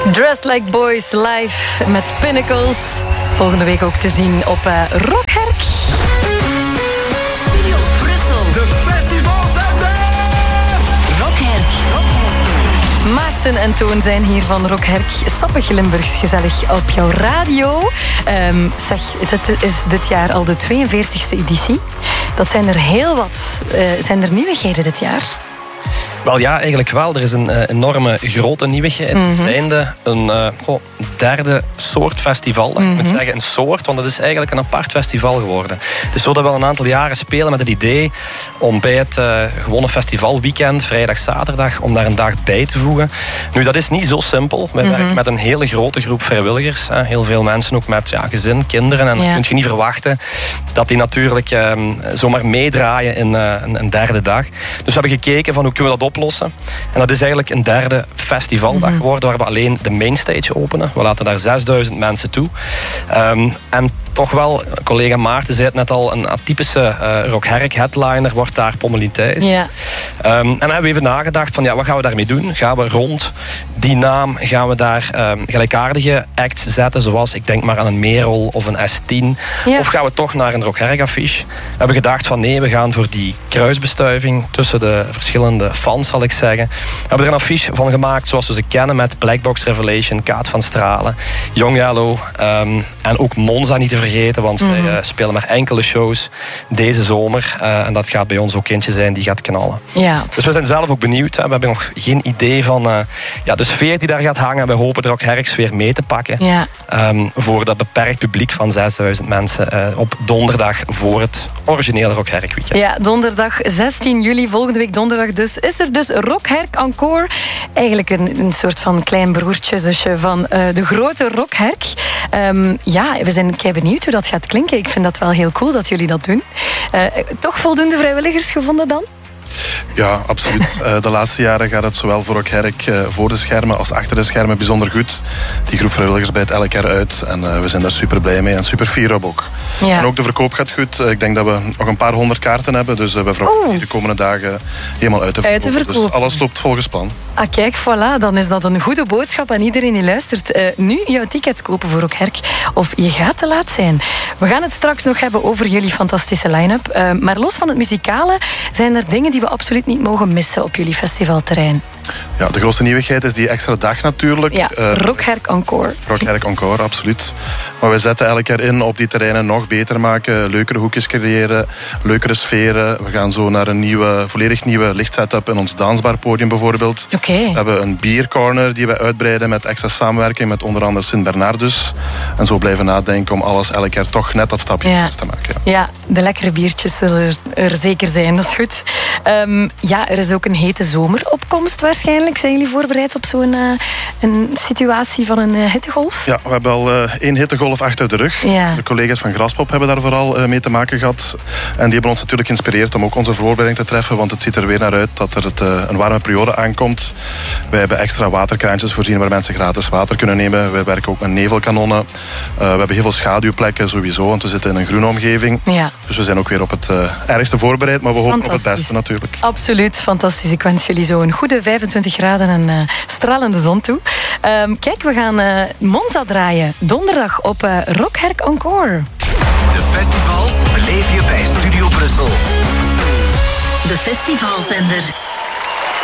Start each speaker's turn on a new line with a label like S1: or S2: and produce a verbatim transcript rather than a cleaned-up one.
S1: Dressed Like Boys live met Pinnacles. Volgende week ook te zien op uh, Rockherk.
S2: Studio Brussel.
S3: De festivals zijn daar!
S2: Rockherk.
S1: Maarten en Toon zijn hier van Rockherk. Sappig Limburgs, gezellig op jouw radio. Um, zeg, het is dit jaar al de tweeënveertigste editie. Dat zijn er heel wat. Uh, zijn er nieuwigheden dit jaar?
S4: Wel ja, eigenlijk wel. Er is een uh, enorme grote nieuwigheid.
S1: Mm-hmm.
S4: Zijnde een uh, goh, derde soort festival. Mm-hmm. Ik moet zeggen een soort, want het is eigenlijk een apart festival geworden. Het is zo dat we al een aantal jaren spelen met het idee om bij het uh, gewone festivalweekend, vrijdag, zaterdag, om daar een dag bij te voegen. Nu, dat is niet zo simpel. Wij mm-hmm. werken met een hele grote groep vrijwilligers. Hè. Heel veel mensen ook met ja, gezin, kinderen. En ja. dan kun je niet verwachten dat die natuurlijk uh, zomaar meedraaien in uh, een, een derde dag. Dus we hebben gekeken van hoe kunnen we dat oplossen. En dat is eigenlijk een derde festivaldag mm-hmm. geworden, waar we alleen de mainstage openen. We laten daar zesduizend mensen toe. Um, en toch wel, collega Maarten zei het net al, een atypische uh, Rockherk headliner wordt daar Pommelien Thijs.
S1: Ja.
S4: Um, en dan hebben we even nagedacht van ja, wat gaan we daarmee doen? Gaan we rond die naam, gaan we daar um, gelijkaardige acts zetten, zoals ik denk maar aan een Merel of een S tien. Ja. Of gaan we toch naar een Rockherk affiche? We hebben gedacht van nee, we gaan voor die kruisbestuiving tussen de verschillende fans, zal ik zeggen. We hebben er een affiche van gemaakt zoals we ze kennen met Blackbox Revelation, Kaat van Stralen, Young Yellow um, en ook Monza niet te vergeten, want mm-hmm. zij uh, spelen maar enkele shows deze zomer. Uh, en dat gaat bij ons ook eentje zijn die gaat knallen.
S1: Ja.
S4: Dus we zijn zelf ook benieuwd. Hè. We hebben nog geen idee van uh, ja, de sfeer die daar gaat hangen. We hopen er ook herksfeer mee te pakken.
S1: Ja.
S4: Um, voor dat beperkt publiek van zesduizend mensen uh, op donderdag voor het originele Rockherk weekend.
S1: Ja, donderdag zestien juli, volgende week donderdag dus, is er dus Rockherk Encore. Eigenlijk een, een soort van klein broertje, zusje van uh, de grote Rockherk. Um, ja, we zijn kei benieuwd hoe dat gaat klinken. Ik vind dat wel heel cool dat jullie dat doen. Uh, toch voldoende vrijwilligers gevonden dan?
S5: Ja, absoluut. Uh, de laatste jaren gaat het zowel voor Rockherk uh, voor de schermen als achter de schermen bijzonder goed. Die groep vrijwilligers bijt elk jaar uit en uh, we zijn daar super blij mee en super fier op ook. Ja. En ook de verkoop gaat goed. Uh, ik denk dat we nog een paar honderd kaarten hebben, dus uh, we verwachten die de komende dagen helemaal uit te verkopen.
S1: Uit te verkopen.
S5: Dus alles loopt volgens plan.
S1: Ah, kijk, voilà, dan is dat een goede boodschap aan iedereen die luistert. Uh, nu jouw tickets kopen voor Rockherk, of je gaat te laat zijn. We gaan het straks nog hebben over jullie fantastische line-up. Uh, maar los van het muzikale zijn er dingen die we absoluut niet mogen missen op jullie festivalterrein.
S5: Ja, de grootste nieuwigheid is die extra dag natuurlijk.
S1: Ja, uh, Rockherk Encore.
S5: Rockherk Encore, absoluut. Maar we zetten elk jaar in op die terreinen nog beter maken, leukere hoekjes creëren, leukere sferen. We gaan zo naar een nieuwe, volledig nieuwe lichtsetup in ons dansbaar podium bijvoorbeeld.
S1: Okay.
S5: We hebben een biercorner die we uitbreiden met extra samenwerking met onder andere Sint Bernardus. En zo blijven nadenken om alles elk jaar toch net dat stapje
S1: ja.
S5: te maken. Ja.
S1: ja, de lekkere biertjes zullen er, er zeker zijn, dat is goed. Um, ja, er is ook een hete zomeropkomst waarschijnlijk. Zijn jullie voorbereid op zo'n uh, een situatie van een uh, hittegolf?
S5: Ja, we hebben al uh, één hittegolf achter de rug.
S1: Ja.
S5: De collega's van Graspop hebben daar vooral uh, mee te maken gehad. En die hebben ons natuurlijk geïnspireerd om ook onze voorbereiding te treffen, want het ziet er weer naar uit dat er het, uh, een warme periode aankomt. Wij hebben extra waterkraantjes voorzien waar mensen gratis water kunnen nemen. Wij werken ook met nevelkanonnen. Uh, we hebben heel veel schaduwplekken sowieso, want we zitten in een groene omgeving. Ja. Dus we zijn ook weer op het uh, ergste voorbereid, maar we hopen op het beste natuurlijk.
S1: Absoluut, fantastisch. Ik wens jullie zo een goede vijfentwintig graden en uh, stralende zon toe. Um, kijk, we gaan uh, Monza draaien. Donderdag op uh, Rockherk Encore.
S3: De festivals beleef je bij Studio Brussel.
S2: De festivalzender.